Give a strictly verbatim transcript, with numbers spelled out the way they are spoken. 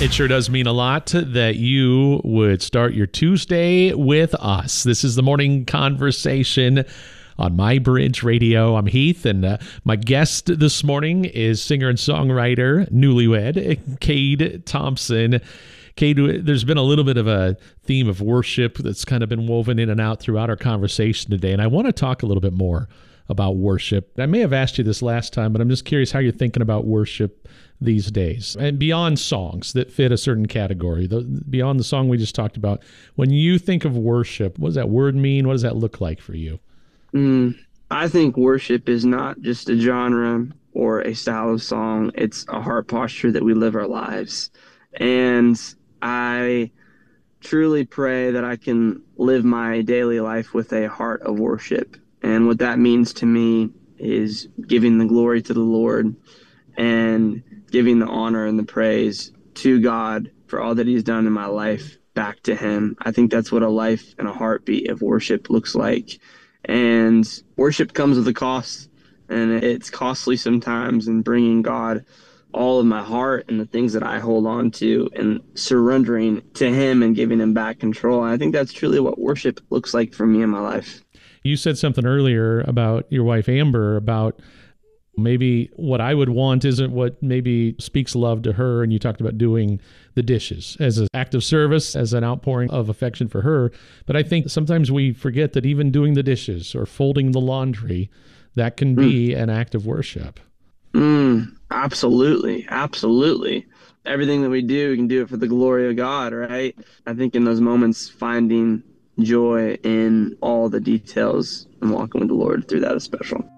It sure does mean a lot that you would start your Tuesday with us. This is the Morning Conversation on My Bridge Radio. I'm Heath, and uh, my guest this morning is singer and songwriter, newlywed, Cade Thompson. Cade, there's been a little bit of a theme of worship that's kind of been woven in and out throughout our conversation today, and I want to talk a little bit more about worship. I may have asked you this last time, but I'm just curious how you're thinking about worship these days, and beyond songs that fit a certain category, the, beyond the song we just talked about. When you think of worship, what does that word mean? What does that look like for you? Mm, I think worship is not just a genre or a style of song. It's a heart posture that we live our lives. And I truly pray that I can live my daily life with a heart of worship. And what that means to me is giving the glory to the Lord and giving the honor and the praise to God for all that he's done in my life back to him. I think that's what a life and a heartbeat of worship looks like. And worship comes with a cost, and it's costly sometimes, in bringing God all of my heart and the things that I hold on to and surrendering to him and giving him back control. And I think that's truly what worship looks like for me in my life. You said something earlier about your wife, Amber, about maybe what I would want isn't what maybe speaks love to her. And you talked about doing the dishes as an act of service, as an outpouring of affection for her. But I think sometimes we forget that even doing the dishes or folding the laundry, that can be mm. an act of worship. Mm, absolutely. Absolutely. Everything that we do, we can do it for the glory of God, right? I think in those moments, finding joy in all the details and walking with the Lord through that is special.